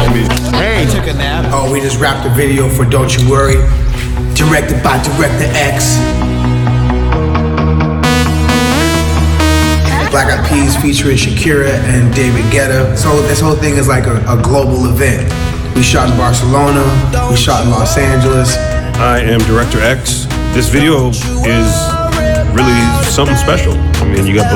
Hey. I took a nap. Oh, we just wrapped a video for Don't You Worry, directed by Director X. Black Eyed Peas featuring Shakira and David Guetta. So this whole thing is like a global event. We shot in Barcelona, we shot in Los Angeles. I am Director X. This video is really something special. I mean, you got